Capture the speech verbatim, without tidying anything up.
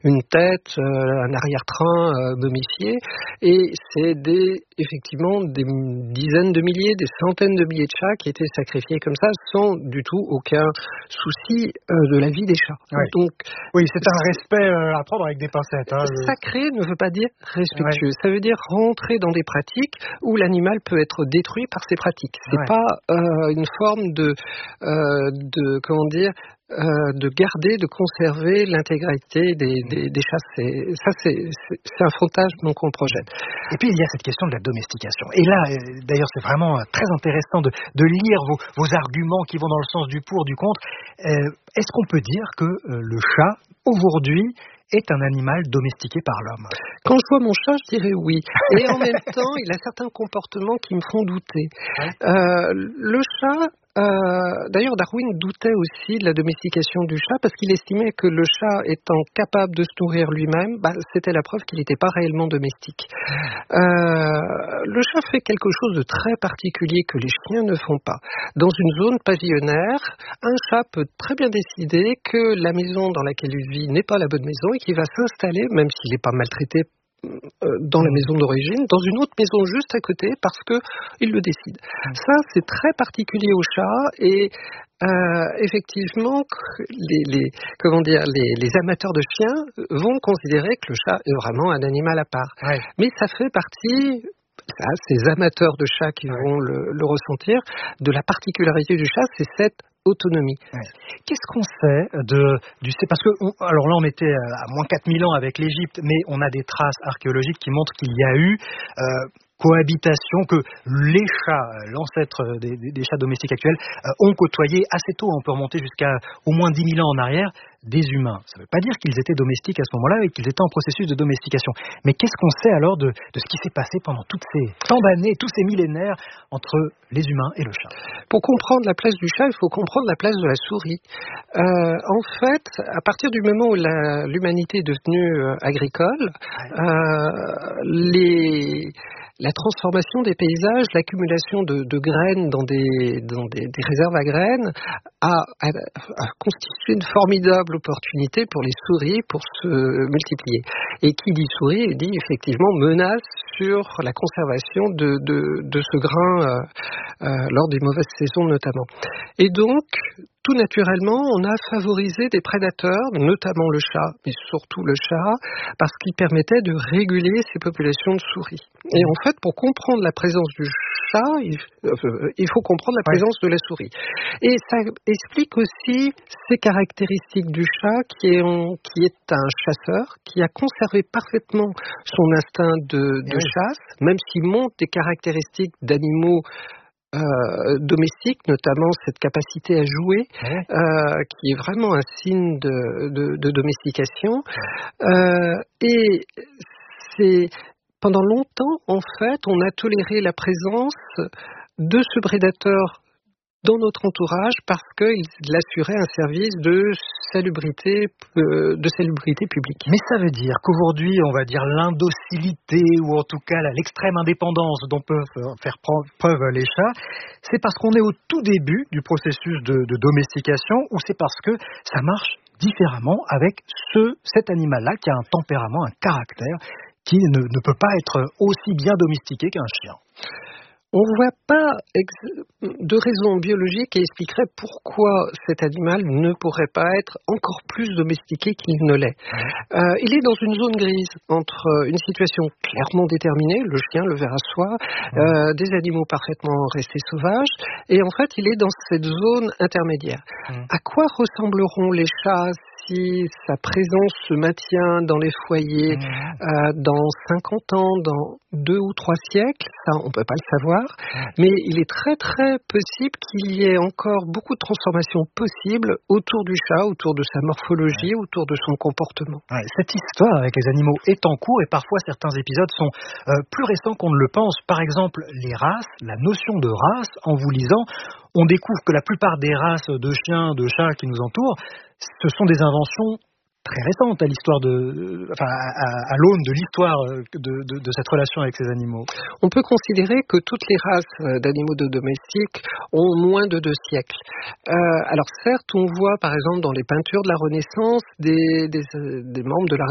une tête, euh, un arrière-train euh, momifié, et c'est des, effectivement des dizaines de milliers, des centaines de milliers de chats qui étaient sacrifiés comme ça, sans du tout aucun souci euh, de la vie des chats. Ouais. Donc, oui, c'est un respect euh, à prendre avec des pincettes. Hein, sacré ne veut pas dire respectueux. Ouais. Ça veut dire rentrer dans des pratiques où l'animal peut être détruit par ces pratiques. C'est ouais. pas euh, une forme de, euh, de comment dire, euh, de garder, de conserver l'intégrité des, des, des chats. C'est, ça, c'est, c'est, c'est un fantasme qu'on projette. Et puis, il y a cette question de la domestication. Et là, euh, d'ailleurs, c'est vraiment euh, très intéressant de, de lire vos, vos arguments qui vont dans le sens du pour, du contre. Euh, est-ce qu'on peut dire que euh, le chat, aujourd'hui, est un animal domestiqué par l'homme? Quand je vois mon chat, je dirais oui. Et en même temps, il a certains comportements qui me font douter. Ouais. Euh, le chat, euh, d'ailleurs Darwin doutait aussi de la domestication du chat parce qu'il estimait que le chat étant capable de se nourrir lui-même, bah, c'était la preuve qu'il n'était pas réellement domestique. Euh, le chat fait quelque chose de très particulier que les chiens ne font pas. Dans une zone pavillonnaire, un chat peut très bien décider que la maison dans laquelle il vit n'est pas la bonne maison et qu'il va s'installer, même s'il n'est pas maltraité dans la maison d'origine, dans une autre maison juste à côté parce qu'il le décide. Ça, c'est très particulier au chat et euh, effectivement, les, les, comment dire, les, les amateurs de chiens vont considérer que le chat est vraiment un animal à part. Ouais. Mais ça fait partie... Ça, ces amateurs de chats qui ouais. vont le, le ressentir, de la particularité du chat, c'est cette autonomie. Ouais. Qu'est-ce qu'on sait de, du parce que on, alors là on était à moins quatre mille ans avec l'Égypte, mais on a des traces archéologiques qui montrent qu'il y a eu euh, cohabitation, que les chats, l'ancêtre des, des, des chats domestiques actuels, euh, ont côtoyé assez tôt, on peut remonter jusqu'à au moins dix mille ans en arrière, des humains. Ça ne veut pas dire qu'ils étaient domestiques à ce moment-là et qu'ils étaient en processus de domestication. Mais qu'est-ce qu'on sait alors de, de ce qui s'est passé pendant toutes ces tant d'années, tous ces millénaires entre les humains et le chat? Pour comprendre la place du chat, il faut comprendre la place de la souris. Euh, en fait, à partir du moment où la, l'humanité est devenue euh, agricole, euh, les... la transformation des paysages, l'accumulation de, de graines dans, des, dans des, des réserves à graines a, a, a constitué une formidable opportunité pour les souris pour se multiplier. Et qui dit souris dit effectivement menace sur la conservation de, de, de ce grain euh, euh, lors des mauvaises saisons notamment. Et donc, tout naturellement, on a favorisé des prédateurs, notamment le chat, mais surtout le chat, parce qu'il permettait de réguler ces populations de souris. Et en fait, pour comprendre la présence du chat, il, euh, il faut comprendre la présence ouais. de la souris. Et ça explique aussi ces caractéristiques du chat, qui est, en, qui est un chasseur, qui a conservé parfaitement son instinct de, de oui. chasse, même s'il montre des caractéristiques d'animaux Euh, domestique, notamment cette capacité à jouer, ouais. euh, qui est vraiment un signe de, de, de domestication. Euh, et c'est pendant longtemps, en fait, on a toléré la présence de ce prédateur dans notre entourage parce qu'il assurait un service de salubrité, euh, de salubrité publique. Mais ça veut dire qu'aujourd'hui, on va dire l'indocilité ou en tout cas l'extrême indépendance dont peuvent faire preuve les chats, c'est parce qu'on est au tout début du processus de, de domestication ou c'est parce que ça marche différemment avec ce, cet animal-là qui a un tempérament, un caractère qui ne, ne peut pas être aussi bien domestiqué qu'un chien? On ne voit pas ex- de raison biologique qui expliquerait pourquoi cet animal ne pourrait pas être encore plus domestiqué qu'il ne l'est. Euh, il est dans une zone grise entre une situation clairement déterminée, le chien, le ver à soie, euh, des animaux parfaitement restés sauvages, et en fait il est dans cette zone intermédiaire. À quoi ressembleront les chats si sa présence se maintient dans les foyers mmh. euh, dans cinquante ans, dans deux ou trois siècles? Ça, on ne peut pas le savoir. Mmh. Mais il est très très possible qu'il y ait encore beaucoup de transformations possibles autour du chat, autour de sa morphologie, mmh. autour de son comportement. Ouais, cette histoire avec les animaux est en cours et parfois certains épisodes sont euh, plus récents qu'on ne le pense. Par exemple, les races, la notion de race, en vous lisant, on découvre que la plupart des races de chiens, de chats qui nous entourent, ce sont des inventions très récentes à l'histoire de, enfin, à, à l'aune de l'histoire de, de, de cette relation avec ces animaux. On peut considérer que toutes les races d'animaux de domestiques ont moins de deux siècles. Euh, alors certes, on voit par exemple dans les peintures de la Renaissance des, des, des membres de la